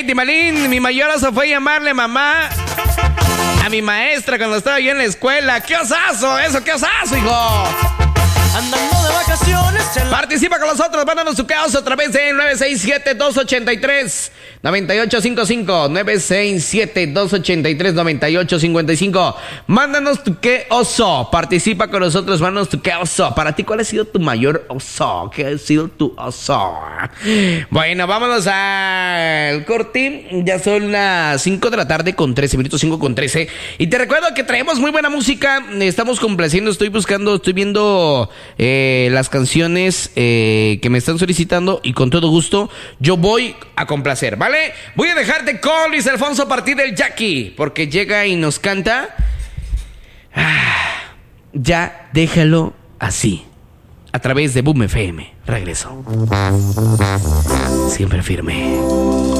Timalín, mi mayor oso fue llamarle mamá a mi maestra cuando estaba yo en la escuela. ¡Qué osazo! ¡Eso, qué osazo, hijo! Andando de vacaciones. Participa con nosotros, mándanos tu caos a través de 967-283-9855. 967-283-9855. Mándanos tu qué oso. Participa con nosotros, mándanos tu qué oso. Para ti, ¿cuál ha sido tu mayor oso? ¿Qué ha sido tu oso? Bueno, vámonos al corte. Ya son las 5 de la tarde con 13 minutos, 5 con 13. Y te recuerdo que traemos muy buena música. Estamos complaciendo, estoy viendo las canciones que me están solicitando y con todo gusto yo voy a complacer, ¿vale? Voy a dejarte con Luis Alfonso a partir del Jackie, porque llega y nos canta Ya déjalo así, a través de Boom FM. Regreso. Siempre firme.